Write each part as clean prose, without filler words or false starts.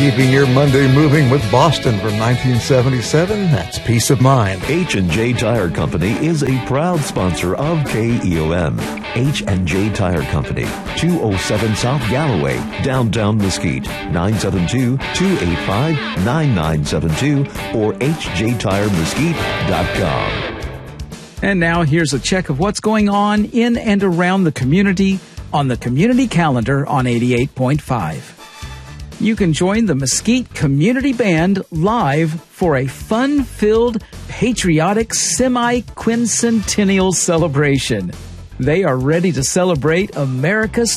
Keeping your Monday moving with Boston from 1977, that's Peace of Mind. H&J Tire Company is a proud sponsor of KEOM. H&J Tire Company, 207 South Galloway, downtown Mesquite, 972-285-9972 or hjtiremesquite.com. And now here's a check of what's going on in and around the community on the community calendar on 88.5. You can join the Mesquite Community Band live for a fun-filled, patriotic, semi-quincentennial celebration. They are ready to celebrate America's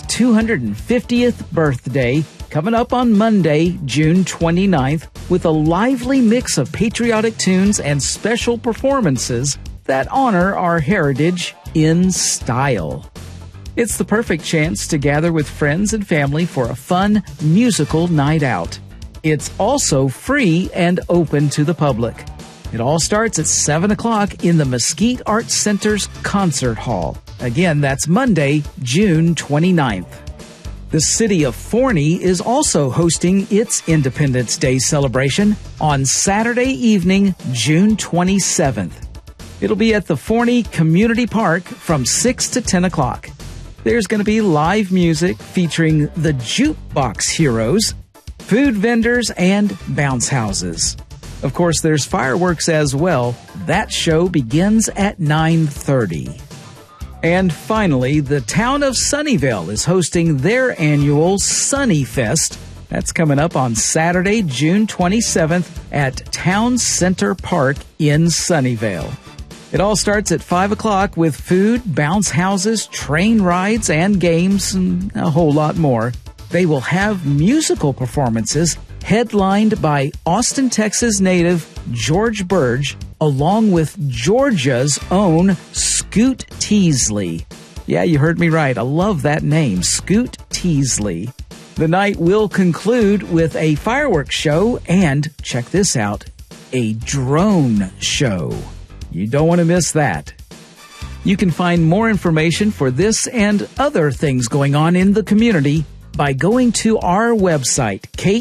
250th birthday coming up on Monday, June 29th, with a lively mix of patriotic tunes and special performances that honor our heritage in style. It's the perfect chance to gather with friends and family for a fun musical night out. It's also free and open to the public. It all starts at 7 o'clock in the Mesquite Arts Center's Concert Hall. Again, that's Monday, June 29th. The city of Forney is also hosting its Independence Day celebration on Saturday evening, June 27th. It'll be at the Forney Community Park from 6 to 10 o'clock. There's going to be live music featuring the Jukebox Heroes, food vendors, and bounce houses. Of course, there's fireworks as well. That show begins at 9:30. And finally, the town of Sunnyvale is hosting their annual Sunny Fest. That's coming up on Saturday, June 27th at Town Center Park in Sunnyvale. It all starts at 5 o'clock with food, bounce houses, train rides, and games, and a whole lot more. They will have musical performances headlined by Austin, Texas native George Burge, along with Georgia's own Scoot Teasley. Yeah, you heard me right. I love that name, Scoot Teasley. The night will conclude with a fireworks show and, check this out, a drone show. You don't want to miss that. You can find more information for this and other things going on in the community by going to our website,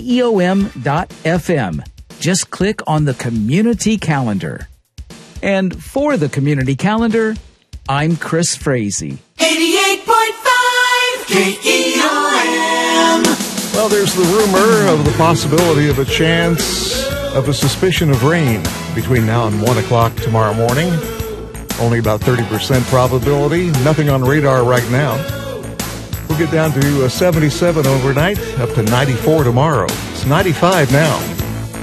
keom.fm. Just click on the community calendar. And for the community calendar, I'm Chris Frazee. 88.5 KEOM. Well, there's the rumor of the possibility of a chance of a suspicion of rain between now and 1 o'clock tomorrow morning. Only about 30% probability. Nothing on radar right now. We'll get down to 77 overnight, up to 94 tomorrow. It's 95 now.